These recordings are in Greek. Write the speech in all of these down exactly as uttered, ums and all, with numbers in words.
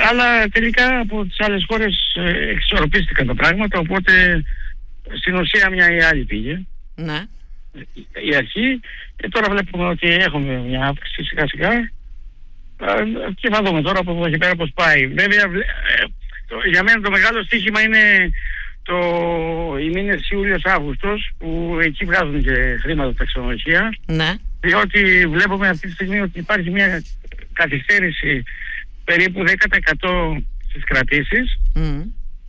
αλλά τελικά από τις άλλες χώρες ε, εξορροπίστηκαν τα πράγματα, οπότε στην ουσία μια ή άλλη πήγε. Ναι. Η αρχή, και τώρα βλέπουμε ότι έχουμε μια αύξηση σιγά σιγά ε, και θα δούμε τώρα από εδώ και πέρα πώς πάει. Βέβαια, ε, το, για μένα το μεγάλο στοίχημα είναι το, οι μήνες Ιούλιος-Αύγουστος, που εκεί βγάζουν και χρήματα τα ξενοδοχεία. Ναι. Διότι βλέπουμε αυτή τη στιγμή ότι υπάρχει μια καθυστέρηση περίπου δέκα τοις εκατό στις κρατήσεις mm.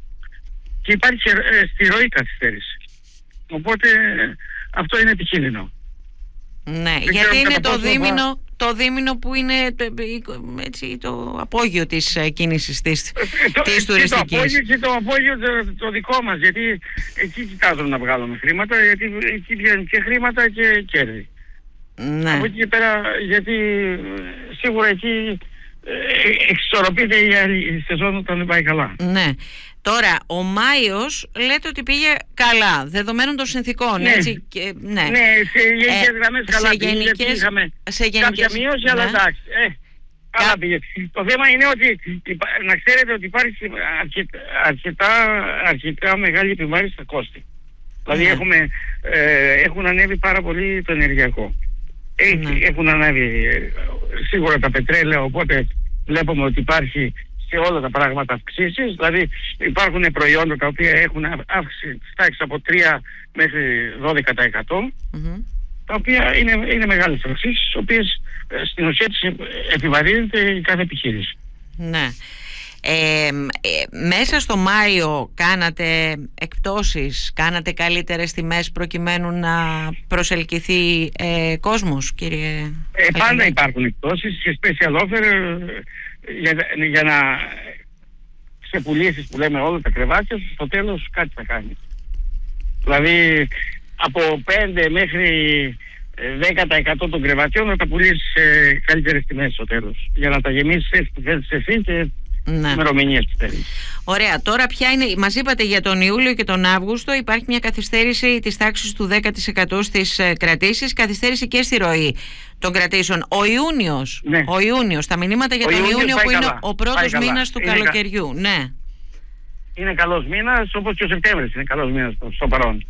και υπάρχει ε, στη ροή καθυστέρηση. Οπότε αυτό είναι επικίνδυνο. Ναι, δεν γιατί είναι το δίμηνο, θα... το δίμηνο που είναι το, έτσι, το απόγειο της κίνησης της, το, της τουριστικής. Το απόγειο και το απόγειο το, το δικό μας, γιατί εκεί κοιτάζουμε να βγάλουμε χρήματα, γιατί εκεί βγαίνουν και χρήματα και κέρδη. Ναι. Από εκεί και πέρα, γιατί σίγουρα εκεί εξισορροπείται η σεζόν όταν δεν πάει καλά. Ναι. Τώρα, ο Μάιος λέτε ότι πήγε καλά, δεδομένων των συνθήκων, ναι. έτσι. Και, ναι. ναι, σε γενικές ε, γραμμές καλά σε πήγε, γενικές, είχαμε σε γενικές, κάποια μείωση, ναι. αλλά εντάξει. Ε, καλά Κα... πήγε. Το θέμα είναι ότι, να ξέρετε ότι υπάρχει αρκετά, αρκετά, αρκετά μεγάλη επιβάρηση στα κόστη. Δηλαδή ναι. έχουμε, ε, έχουν ανέβει πάρα πολύ το ενεργειακό. Έχει, ναι. Έχουν ανέβει ε, σίγουρα τα πετρέλαια, οπότε βλέπουμε ότι υπάρχει σε όλα τα πράγματα αυξήσεις. Δηλαδή υπάρχουν προϊόντα τα οποία έχουν αύξηση της τάξης από τρία μέχρι δώδεκα τοις εκατό, mm-hmm. τα οποία είναι, είναι μεγάλες αυξήσεις, τις οποίες ε, στην ουσία της επιβαρύνεται η κάθε επιχείρηση. Ναι. Ε, ε, μέσα στο Μάιο κάνατε εκπτώσεις, κάνατε καλύτερες τιμές προκειμένου να προσελκυθεί ε, κόσμος, κύριε ε, πάντα υπάρχουν εκπτώσεις και special offer για, για να ξεπουλήσεις, που λέμε, όλα τα κρεβάτια, στο τέλος κάτι θα κάνει. Δηλαδή από πέντε μέχρι δέκα τοις εκατό των κρεβατιών να τα πουλήσεις σε καλύτερες τιμές στο τέλος, για να τα γεμίσεις έτσι που θέλεις εσύ και ναι. ημερομηνίες που θέλεις. Ωραία, τώρα ποια είναι, μας είπατε για τον Ιούλιο και τον Αύγουστο υπάρχει μια καθυστέρηση της τάξης του δέκα τοις εκατό στις κρατήσεις, καθυστέρηση και στη ροή των κρατήσεων. Ο Ιούνιος, ναι. ο Ιούνιος, τα μηνύματα για ο τον Ιούνιος Ιούνιο που καλά. είναι ο πρώτος πάει μήνας του είναι καλοκαιριού. κα... Ναι. Είναι καλός μήνας, όπως και ο Σεπτέμβρης είναι καλός μήνας στο παρόν.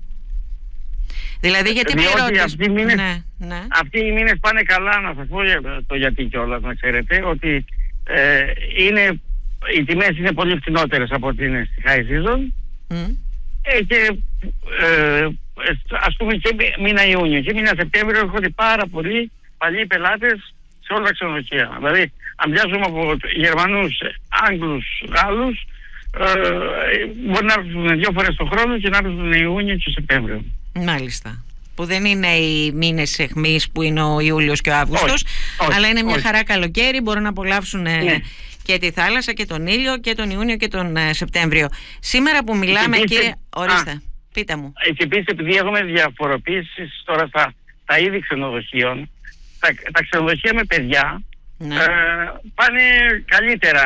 Δηλαδή γιατί πληρώτες... Αυτοί οι μήνες, ναι, ναι. αυτοί οι μήνες πάνε καλά, να σας πω το γιατί κιόλας, να ξέρετε, ότι ε, είναι, οι τιμές είναι πολύ φθηνότερες από ότι είναι στη high season mm. ε, και ε, ας πούμε και μήνα Ιούνιο και μήνα Σεπτέμβριο έρχονται πάρα πολλοί παλιοί πελάτες σε όλα τα ξενοδοχεία. Δηλαδή αν πιάσουμε από Γερμανούς, Άγγλους, Γάλλους, ε, μπορεί να έρθουν δύο φορές το χρόνο και να έρθουν Ιούνιο και Σεπτέμβριο. Μάλιστα. Που δεν είναι οι μήνες αιχμής που είναι ο Ιούλιος και ο Αύγουστος, όχι, αλλά είναι μια όχι. χαρά καλοκαίρι, μπορούν να απολαύσουν ναι. και τη θάλασσα και τον ήλιο και τον Ιούνιο και τον ε, Σεπτέμβριο. Σήμερα που μιλάμε, επίσης, κύριε, ορίστε, α, πείτε μου. Και επίσης, επειδή έχουμε διαφοροποίησεις τώρα στα τα είδη ξενοδοχείων, τα, τα ξενοδοχεία με παιδιά ναι. ε, πάνε καλύτερα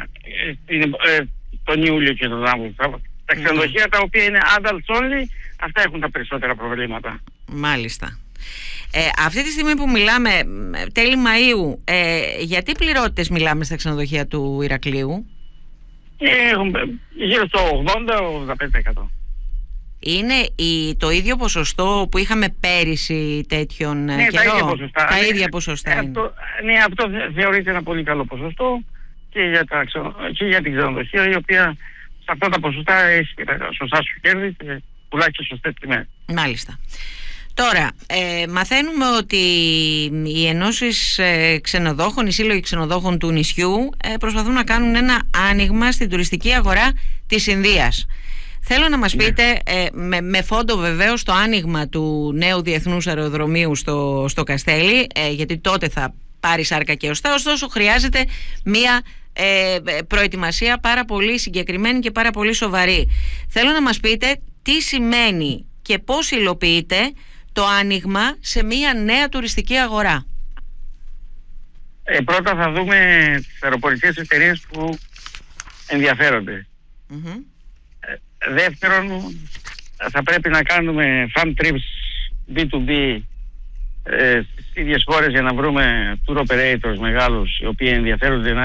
ε, ε, τον Ιούλιο και τον Αύγουστο. Τα ξενοδοχεία mm. τα οποία είναι adults only, αυτά έχουν τα περισσότερα προβλήματα. Μάλιστα. Ε, αυτή τη στιγμή που μιλάμε, τέλη Μαΐου, ε, γιατί πληρώτες μιλάμε στα ξενοδοχεία του Ηρακλείου? Ε, γύρω στο ογδόντα με ογδόντα πέντε τοις εκατό. Είναι η, το ίδιο ποσοστό που είχαμε πέρυσι τέτοιον ναι, καιρό? Τα ίδια ποσοστά. Τα ναι, ίδια ποσοστά ε, είναι. Αυτό, ναι, αυτό θεωρείται ένα πολύ καλό ποσοστό και για, τα, και για την ξενοδοχεία, η οποία σε αυτά τα ποσοστά έχει τα σωστά σου κέρδη και τουλάχιστον σωστές τιμές. Μάλιστα. Τώρα, ε, μαθαίνουμε ότι οι ενώσεις ε, ξενοδόχων, οι σύλλογοι ξενοδόχων του νησιού ε, προσπαθούν να κάνουν ένα άνοιγμα στην τουριστική αγορά της Ινδίας. Θέλω να μας ναι. πείτε, ε, με, με φόντο βεβαίως το άνοιγμα του νέου διεθνούς αεροδρομίου στο, στο Καστέλι, ε, γιατί τότε θα πάρει σάρκα και οστά, ωστόσο χρειάζεται μία ε, προετοιμασία πάρα πολύ συγκεκριμένη και πάρα πολύ σοβαρή. Θέλω να μας πείτε τι σημαίνει και πώς υλοποιείται το άνοιγμα σε μία νέα τουριστική αγορά. Ε, πρώτα θα δούμε τις αεροπορικές εταιρείες που ενδιαφέρονται. Mm-hmm. Ε, δεύτερον, θα πρέπει να κάνουμε fan trips μπι του μπι ε, στις ίδιες χώρες για να βρούμε tour operators μεγάλους οι οποίοι ενδιαφέρονται να